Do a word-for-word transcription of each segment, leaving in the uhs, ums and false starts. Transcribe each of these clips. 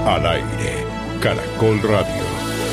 Al aire, Caracol Radio.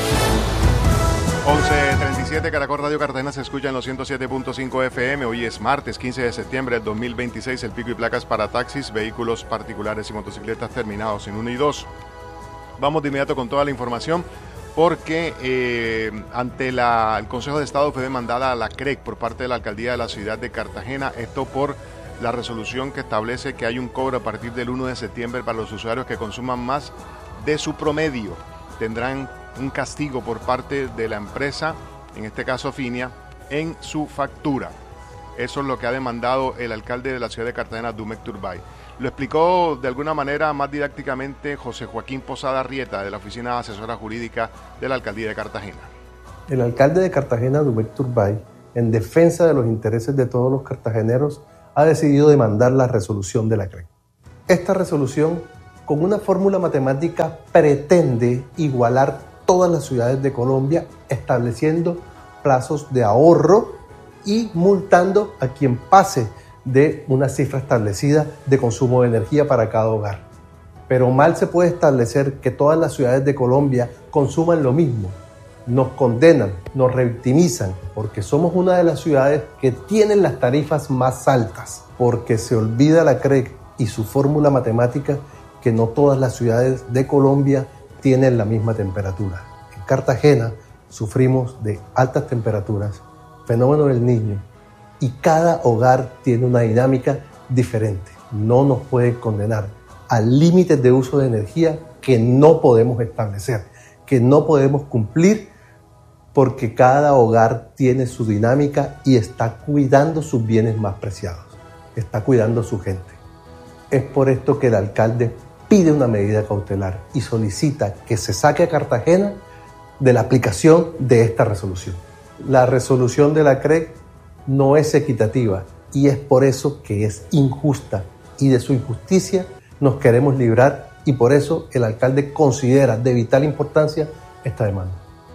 once treinta y siete, Caracol Radio Cartagena se escucha en los ciento siete punto cinco F M. Hoy es martes quince de septiembre del dos mil veintiséis. El pico y placas para taxis, vehículos particulares y motocicletas terminados en uno y dos. Vamos de inmediato con toda la información porque eh, ante la, el Consejo de Estado fue demandada a la C R E C por parte de la Alcaldía de la Ciudad de Cartagena. Esto por la resolución que establece que hay un cobro a partir del uno de septiembre para los usuarios que consuman más de su promedio. Tendrán un castigo por parte de la empresa, en este caso Finia, en su factura. Eso es lo que ha demandado el alcalde de la ciudad de Cartagena, Dumec Turbay. Lo explicó de alguna manera más didácticamente José Joaquín Posada Rieta, de la Oficina Asesora Jurídica de la Alcaldía de Cartagena. El alcalde de Cartagena, Dumec Turbay, en defensa de los intereses de todos los cartageneros, ha decidido demandar la resolución de la C R E C. Esta resolución, con una fórmula matemática, pretende igualar todas las ciudades de Colombia, estableciendo plazos de ahorro y multando a quien pase de una cifra establecida de consumo de energía para cada hogar. Pero mal se puede establecer que todas las ciudades de Colombia consuman lo mismo. Nos condenan, nos revictimizan, porque somos una de las ciudades que tienen las tarifas más altas, porque se olvida la C R E C y su fórmula matemática que no todas las ciudades de Colombia tienen la misma temperatura. En Cartagena sufrimos de altas temperaturas, fenómeno del Niño, y cada hogar tiene una dinámica diferente. No nos puede condenar a límites de uso de energía que no podemos establecer, que no podemos cumplir, porque cada hogar tiene su dinámica y está cuidando sus bienes más preciados, está cuidando a su gente. Es por esto que el alcalde pide una medida cautelar y solicita que se saque a Cartagena de la aplicación de esta resolución. La resolución de la C R E C no es equitativa y es por eso que es injusta, y de su injusticia nos queremos librar, y por eso el alcalde considera de vital importancia esta demanda.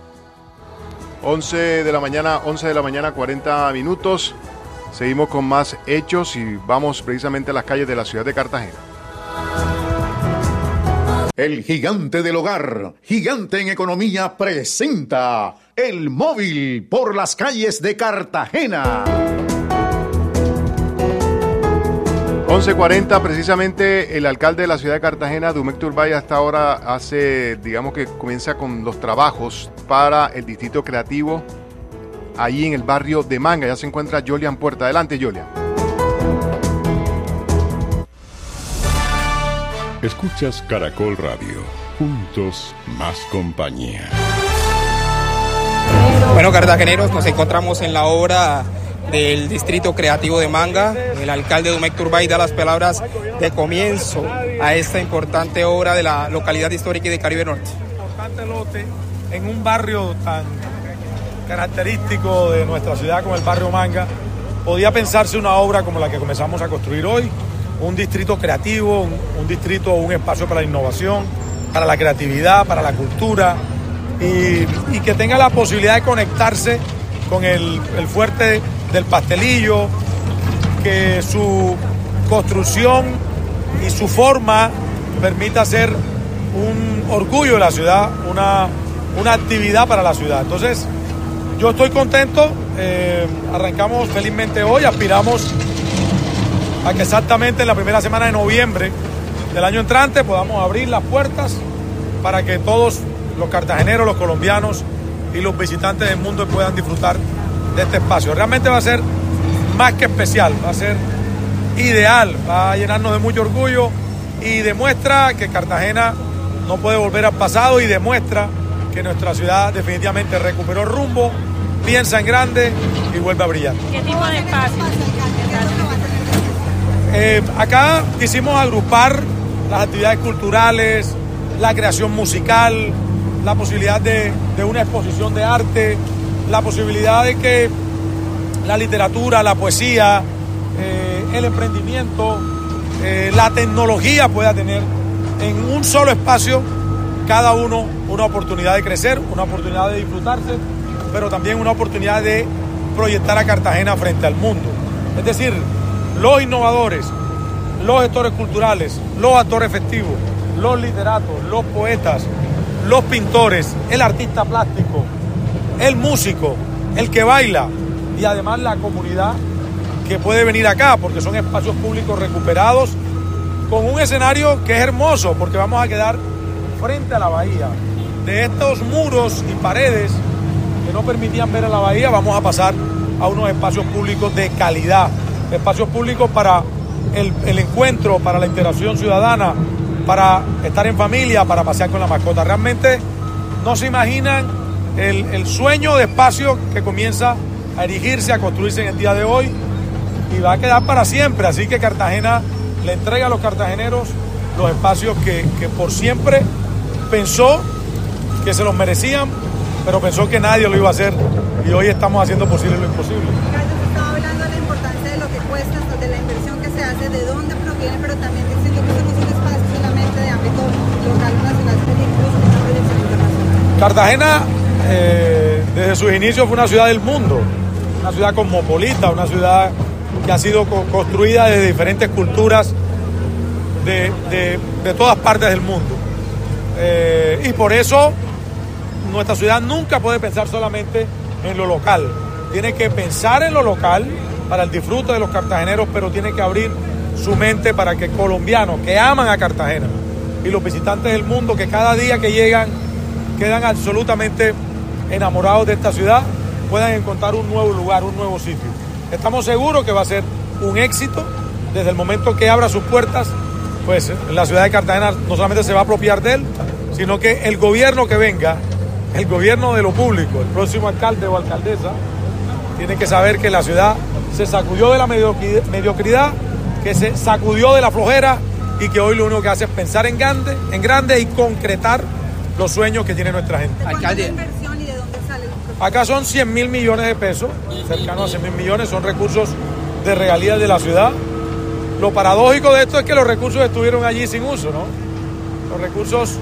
once de la mañana, once de la mañana, cuarenta minutos. Seguimos con más hechos y vamos precisamente a las calles de la ciudad de Cartagena. El gigante del hogar, gigante en economía, presenta El Móvil por las calles de Cartagena. once cuarenta, precisamente el alcalde de la ciudad de Cartagena, Dumec Turbay, hasta ahora hace, digamos que comienza con los trabajos para el distrito creativo, ahí en el barrio de Manga. Ya se encuentra Jolian Puerta. Adelante, Jolian. Escuchas Caracol Radio, juntos más compañía. Bueno, cartageneros, nos encontramos en la obra del Distrito Creativo de Manga. El alcalde Dumec Turbay da las palabras de comienzo a esta importante obra de la localidad histórica y de Caribe Norte. Importante lote en un barrio tan característico de nuestra ciudad como el barrio Manga. Podía pensarse una obra como la que comenzamos a construir hoy, un distrito creativo, un, un distrito, un espacio para la innovación, para la creatividad, para la cultura, y, y que tenga la posibilidad de conectarse con el, el fuerte del Pastelillo, que su construcción y su forma permita ser un orgullo de la ciudad, una, una actividad para la ciudad. Entonces, yo estoy contento, eh, arrancamos felizmente hoy, aspiramos a que exactamente en la primera semana de noviembre del año entrante podamos abrir las puertas para que todos los cartageneros, los colombianos y los visitantes del mundo puedan disfrutar de este espacio. Realmente va a ser más que especial, va a ser ideal, va a llenarnos de mucho orgullo y demuestra que Cartagena no puede volver al pasado, y demuestra que nuestra ciudad definitivamente recuperó rumbo, piensa en grande y vuelve a brillar. ¿Qué tipo de espacio? Eh, acá quisimos agrupar las actividades culturales, la creación musical, la posibilidad de, de una exposición de arte, la posibilidad de que la literatura, la poesía, eh, el emprendimiento, eh, la tecnología pueda tener en un solo espacio, cada uno una oportunidad de crecer, una oportunidad de disfrutarse, pero también una oportunidad de proyectar a Cartagena frente al mundo. Es decir, los innovadores, los gestores culturales, los actores festivos, los literatos, los poetas, los pintores, el artista plástico, el músico, el que baila y además la comunidad que puede venir acá, porque son espacios públicos recuperados con un escenario que es hermoso, porque vamos a quedar frente a la bahía. De estos muros y paredes que no permitían ver a la bahía, vamos a pasar a unos espacios públicos de calidad, espacios públicos para el, el encuentro, para la interacción ciudadana, para estar en familia, para pasear con la mascota. Realmente no se imaginan el, el sueño de espacio que comienza a erigirse, a construirse en el día de hoy y va a quedar para siempre. Así que Cartagena le entrega a los cartageneros los espacios que, que por siempre pensó que se los merecían, pero pensó que nadie lo iba a hacer y hoy estamos haciendo posible lo imposible. Carlos estaba hablando de la importancia de lo que cuesta, de la inversión que se hace, de dónde proviene, pero también diciendo que eso no es un espacio solamente de ámbito local o nacional, sino incluso de una proyección internacional. Cartagena, eh, desde sus inicios, fue una ciudad del mundo, una ciudad cosmopolita, una ciudad que ha sido co- construida de diferentes culturas de, de, de todas partes del mundo. Eh, y por eso nuestra ciudad nunca puede pensar solamente en lo local. Tiene que pensar en lo local para el disfrute de los cartageneros, pero tiene que abrir su mente para que colombianos que aman a Cartagena y los visitantes del mundo que cada día que llegan quedan absolutamente enamorados de esta ciudad, puedan encontrar un nuevo lugar, un nuevo sitio. Estamos seguros que va a ser un éxito. Desde el momento que abra sus puertas, pues la ciudad de Cartagena no solamente se va a apropiar de él, sino que el gobierno que venga, el gobierno de lo público, el próximo alcalde o alcaldesa, tiene que saber que la ciudad se sacudió de la mediocridad, que se sacudió de la flojera y que hoy lo único que hace es pensar en grande, en grande y concretar los sueños que tiene nuestra gente. ¿De cuánto es la inversión y de dónde sale? Acá son cien mil millones de pesos, cercanos a cien mil millones, son recursos de regalías de la ciudad. Lo paradójico de esto es que los recursos estuvieron allí sin uso, ¿no? Los recursos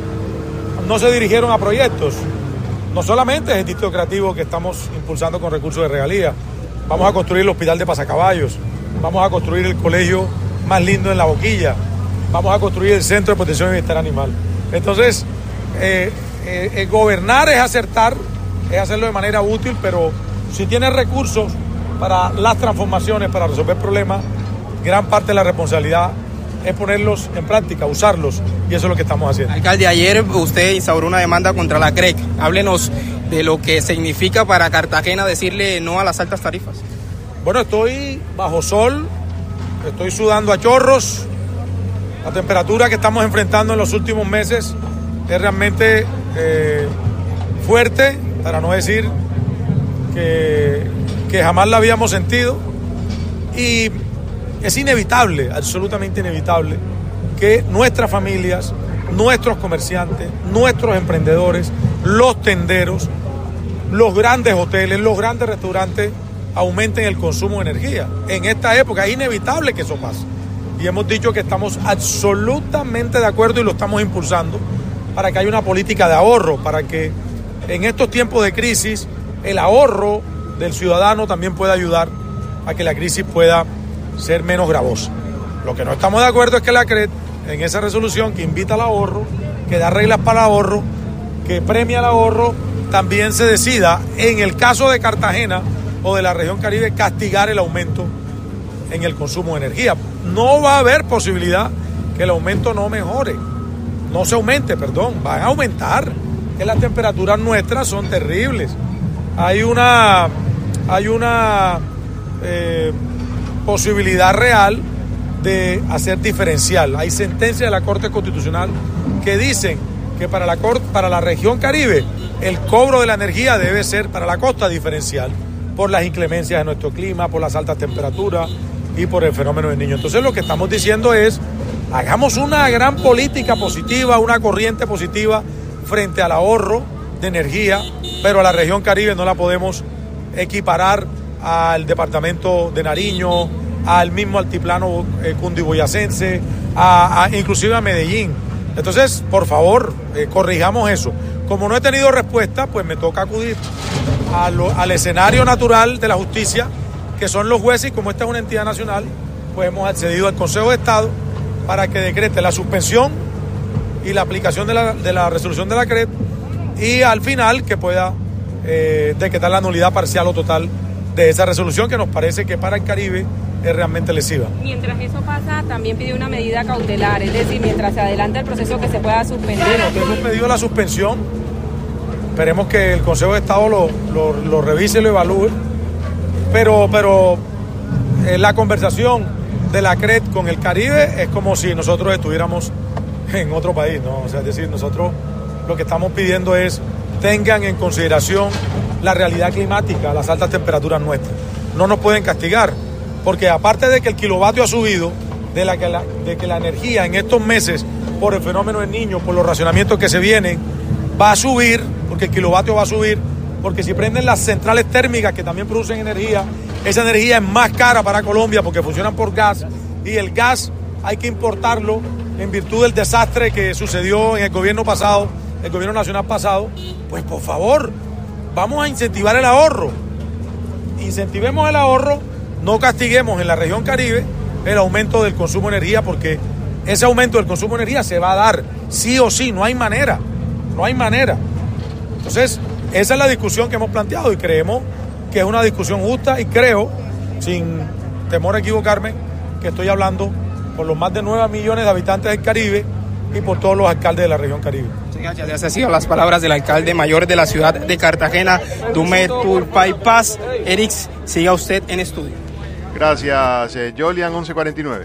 no se dirigieron a proyectos, no solamente es el distrito creativo que estamos impulsando con recursos de regalía. Vamos a construir el hospital de Pasacaballos, vamos a construir el colegio más lindo en La Boquilla, vamos a construir el centro de protección y bienestar animal. Entonces, eh, eh, eh, gobernar es acertar, es hacerlo de manera útil, pero si tienes recursos para las transformaciones, para resolver problemas, gran parte de la responsabilidad es ponerlos en práctica, usarlos, y eso es lo que estamos haciendo. Alcalde, ayer usted instauró una demanda contra la C R E C. Háblenos de lo que significa para Cartagena decirle no a las altas tarifas. Bueno, estoy bajo sol, estoy sudando a chorros. La temperatura que estamos enfrentando en los últimos meses es realmente eh, fuerte, para no decir que, que jamás la habíamos sentido. Y es inevitable, absolutamente inevitable, que nuestras familias, nuestros comerciantes, nuestros emprendedores, los tenderos, los grandes hoteles, los grandes restaurantes aumenten el consumo de energía. En esta época es inevitable que eso pase. Y hemos dicho que estamos absolutamente de acuerdo y lo estamos impulsando para que haya una política de ahorro, para que en estos tiempos de crisis el ahorro del ciudadano también pueda ayudar a que la crisis pueda ser menos gravosa. Lo que no estamos de acuerdo es que la C R E C, en esa resolución que invita al ahorro, que da reglas para el ahorro, que premia el ahorro, también se decida, en el caso de Cartagena o de la región Caribe, castigar el aumento en el consumo de energía. No va a haber posibilidad que el aumento no mejore, no se aumente, perdón, van a aumentar, que las temperaturas nuestras son terribles. Hay una, hay una eh, posibilidad real de hacer diferencial. Hay sentencias de la Corte Constitucional que dicen que para la, para la región Caribe el cobro de la energía debe ser para la costa diferencial, por las inclemencias de nuestro clima, por las altas temperaturas y por el fenómeno del Niño. Entonces lo que estamos diciendo es, hagamos una gran política positiva, una corriente positiva frente al ahorro de energía, pero a la región Caribe no la podemos equiparar al departamento de Nariño, al mismo altiplano eh, cundiboyacense, a, a, inclusive a Medellín. Entonces, por favor, eh, corrijamos eso. Como no he tenido respuesta, pues me toca acudir a lo, al escenario natural de la justicia, que son los jueces, y como esta es una entidad nacional, pues hemos accedido al Consejo de Estado para que decrete la suspensión y la aplicación de la, de la resolución de la C R E T, y al final que pueda eh, decretar la nulidad parcial o total de esa resolución, que nos parece que para el Caribe es realmente lesiva. Mientras eso pasa, también pidió una medida cautelar, es decir, mientras se adelanta el proceso, que se pueda suspender. Bueno, hemos pedido la suspensión, esperemos que el Consejo de Estado lo, lo, lo revise y lo evalúe, pero, pero eh, la conversación de la C R E T con el Caribe es como si nosotros estuviéramos en otro país, ¿no? O sea, es decir, nosotros lo que estamos pidiendo es tengan en consideración la realidad climática, las altas temperaturas nuestras. No nos pueden castigar, porque aparte de que el kilovatio ha subido, de, la que la, de que la energía en estos meses, por el fenómeno del Niño, por los racionamientos que se vienen, va a subir, porque el kilovatio va a subir, porque si prenden las centrales térmicas que también producen energía, esa energía es más cara para Colombia porque funcionan por gas, y el gas hay que importarlo en virtud del desastre que sucedió en el gobierno pasado, el gobierno nacional pasado. Pues por favor, vamos a incentivar el ahorro. Incentivemos el ahorro, no castiguemos en la región Caribe el aumento del consumo de energía, porque ese aumento del consumo de energía se va a dar sí o sí, no hay manera, no hay manera. Entonces, esa es la discusión que hemos planteado y creemos que es una discusión justa, y creo, sin temor a equivocarme, que estoy hablando por los más de nueve millones de habitantes del Caribe y por todos los alcaldes de la región Caribe. Gracias, esas han sido las palabras del alcalde mayor de la ciudad de Cartagena, Dumet Turbay Paz. Eric, siga usted en estudio. Gracias, eh, Jolian, once cuarenta y nueve.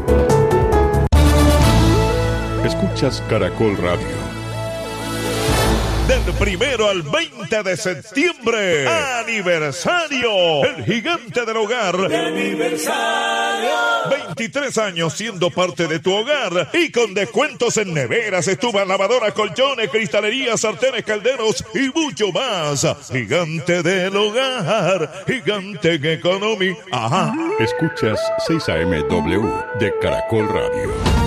Escuchas Caracol Radio. Del primero al veinte de septiembre, aniversario, el gigante del hogar. ¡Aniversario! veintitrés años siendo parte de tu hogar y con descuentos en neveras, estufas, lavadoras, colchones, cristalerías, sartenes, calderos y mucho más. Gigante del hogar, gigante en economía. Ajá. Escuchas seis A M W de Caracol Radio.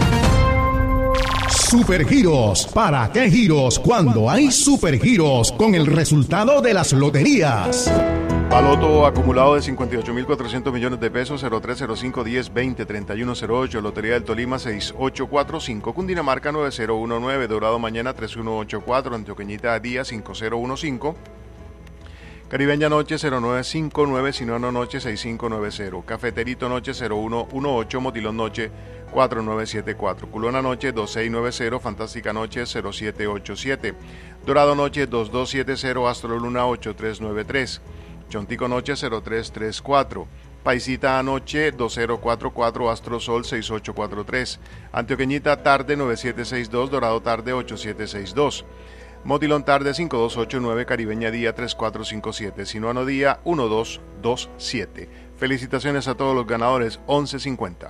Supergiros. ¿Para qué giros cuando hay supergiros con el resultado de las loterías? Baloto acumulado de cincuenta y ocho mil cuatrocientos millones de pesos, cero tres, cero cinco, diez, veinte, treinta y uno cero ocho. Lotería del Tolima seis ocho cuatro cinco. Cundinamarca nueve cero uno nueve. Dorado mañana tres uno ocho cuatro. Antioqueñita día cinco cero uno cinco. Caribeña noche cero nueve cinco nueve. Sinuano noche seis cinco nueve cero. Cafeterito noche cero uno uno ocho. Motilón noche cuatro nueve siete cuatro. Culona noche dos seis nueve cero. Fantástica noche cero siete ocho siete. Dorado noche dos dos siete cero. Astro Luna ocho tres nueve tres. Chontico noche cero tres tres cuatro. Paisita anoche dos cero cuatro cuatro. Astro Sol seis ocho cuatro tres. Antioqueñita tarde nueve siete seis dos. Dorado tarde ocho siete seis dos. Motilón tarde cinco dos ocho nueve. Caribeña día tres cuatro cinco siete. Sinuano día uno dos dos siete. Felicitaciones a todos los ganadores. once cincuenta.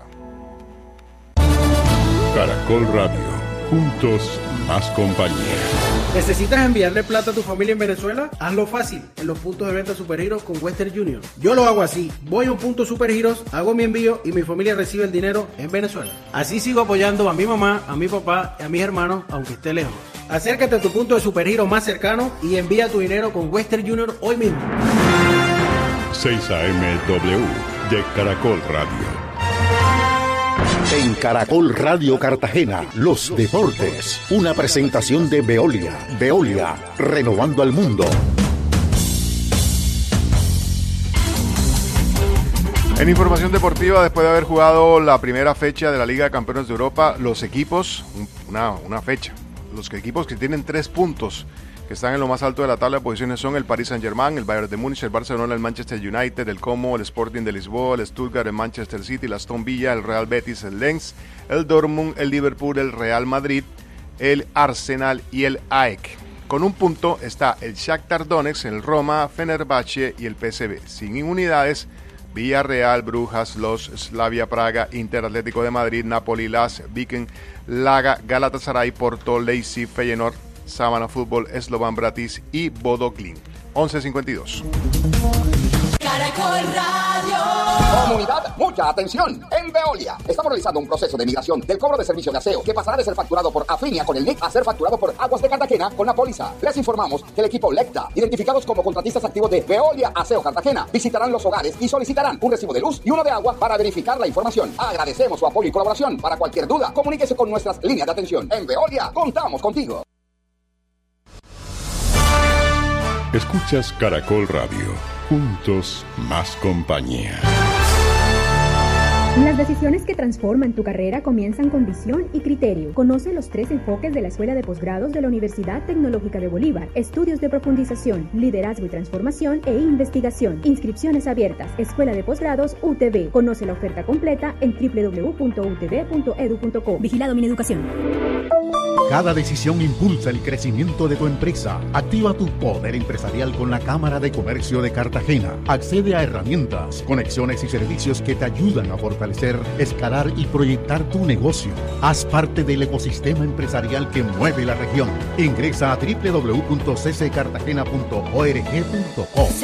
Caracol Radio. Juntos más compañía. ¿Necesitas enviarle plata a tu familia en Venezuela? Hazlo fácil en los puntos de venta Supergiros con Western Union. Yo lo hago así. Voy a un punto Supergiros, hago mi envío y mi familia recibe el dinero en Venezuela. Así sigo apoyando a mi mamá, a mi papá y a mis hermanos, aunque esté lejos. Acércate a tu punto de Supergiros más cercano y envía tu dinero con Western Union hoy mismo. seis A M W de Caracol Radio. En Caracol Radio Cartagena, los deportes. Una presentación de Veolia. Veolia, renovando al mundo. En información deportiva, después de haber jugado la primera fecha de la Liga de Campeones de Europa, los equipos, una, una fecha, los equipos que tienen tres puntos, que están en lo más alto de la tabla de posiciones, son el Paris Saint-Germain, el Bayern de Múnich, el Barcelona, el Manchester United, el Como, el Sporting de Lisboa, el Stuttgart, el Manchester City, el Aston Villa, el Real Betis, el Lens, el Dortmund, el Liverpool, el Real Madrid, el Arsenal y el A E K. Con un punto está el Shakhtar Donetsk, el Roma, Fenerbahce y el P S V. Sin unidades, Villarreal, Brujas, Los, Slavia Praga, Inter Atlético de Madrid, Napoli, Las, Viking, Laga, Galatasaray, Porto, Leipzig, Feyenoord, Sábana Fútbol, Slovan Bratis y Bodo Glimt. once cincuenta y dos. Caracol Radio. Comunidad, mucha atención. En Veolia estamos realizando un proceso de migración del cobro de servicio de aseo que pasará de ser facturado por Afinia con el N I C a ser facturado por Aguas de Cartagena con la póliza. Les informamos que el equipo Lecta, identificados como contratistas activos de Veolia Aseo Cartagena, visitarán los hogares y solicitarán un recibo de luz y uno de agua para verificar la información. Agradecemos su apoyo y colaboración. Para cualquier duda, comuníquese con nuestras líneas de atención. En Veolia, contamos contigo. Escuchas Caracol Radio. Juntos, más compañía. Las decisiones que transforman tu carrera comienzan con visión y criterio. Conoce los tres enfoques de la Escuela de Posgrados de la Universidad Tecnológica de Bolívar. Estudios de profundización, liderazgo y transformación e investigación. Inscripciones abiertas. Escuela de Posgrados U T B. Conoce la oferta completa en doble u doble u doble u punto u t b punto e d u punto co. Vigilado Mineducación. Cada decisión impulsa el crecimiento de tu empresa. Activa tu poder empresarial con la Cámara de Comercio de Cartagena. Accede a herramientas, conexiones y servicios que te ayudan a fortalecer, escalar y proyectar tu negocio. Haz parte del ecosistema empresarial que mueve la región. Ingresa a doble u doble u doble u punto c c cartagena punto org punto co.